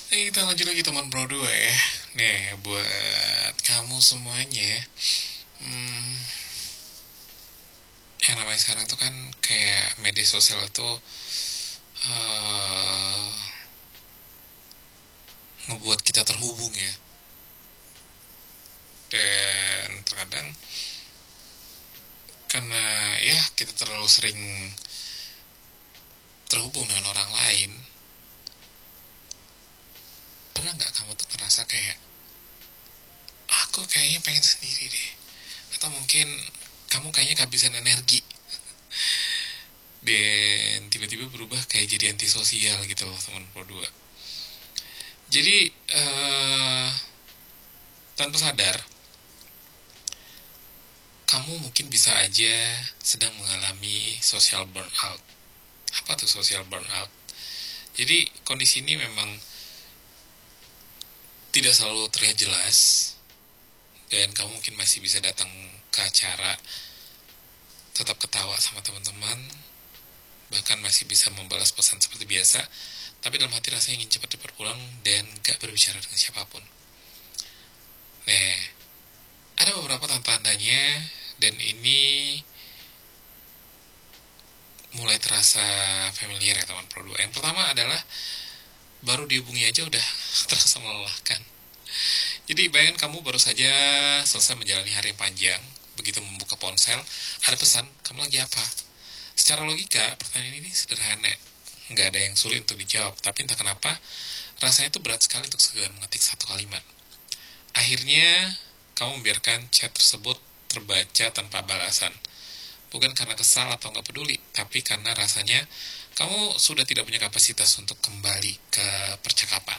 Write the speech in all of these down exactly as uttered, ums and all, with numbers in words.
Eh, kita lanjut lagi teman Pro dua ya. Nih, buat kamu semuanya, hmm, yang namanya sekarang tuh kan kayak media sosial itu eh, ngebuat kita terhubung ya. Dan terkadang karena ya kita terlalu sering terhubung dengan orang lain, pernah nggak kamu tuh ngerasa kayak aku kayaknya pengen sendiri deh, atau mungkin kamu kayaknya kehabisan energi dan tiba-tiba berubah kayak jadi antisosial gitu loh teman Pro dua. Jadi eh, tanpa sadar kamu mungkin bisa aja sedang mengalami social burnout. Apa tuh social burnout? Jadi kondisi ini memang tidak selalu terlihat jelas dan kamu mungkin masih bisa datang ke acara, tetap ketawa sama teman-teman, bahkan masih bisa membalas pesan seperti biasa, tapi dalam hati rasanya ingin cepat-cepat pulang dan gak berbicara dengan siapapun. Nah, ada beberapa tanda-tandanya dan ini mulai terasa familiar ya teman Pro dua. Yang pertama adalah baru dihubungi aja udah terasa melelahkan. Jadi bayangkan kamu baru saja selesai menjalani hari yang panjang, begitu membuka ponsel, ada pesan, kamu lagi apa? Secara logika, pertanyaan ini sederhana, nggak ada yang sulit untuk dijawab, tapi entah kenapa, rasanya itu berat sekali untuk segera mengetik satu kalimat. Akhirnya, kamu membiarkan chat tersebut terbaca tanpa balasan. Bukan karena kesal atau nggak peduli, tapi karena rasanya kamu sudah tidak punya kapasitas untuk kembali ke percakapan.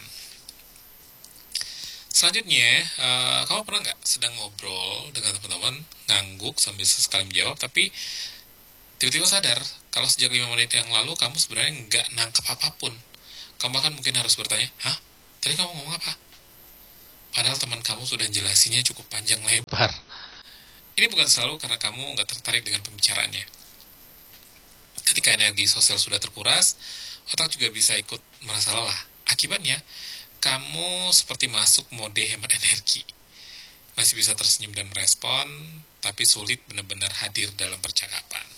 Selanjutnya, uh, kamu pernah nggak sedang ngobrol dengan teman-teman, ngangguk sambil sesekali menjawab, tapi tiba-tiba sadar kalau sejak lima menit yang lalu kamu sebenarnya nggak nangkep apapun. Kamu bahkan mungkin harus bertanya, hah? Tadi kamu ngomong apa? Padahal teman kamu sudah jelasinnya cukup panjang lebar. Ini bukan selalu karena kamu nggak tertarik dengan pembicaraannya. Ketika energi sosial sudah terkuras, otak juga bisa ikut merasa lelah. Akibatnya, kamu seperti masuk mode hemat energi. Masih bisa tersenyum dan merespon, tapi sulit benar-benar hadir dalam percakapan.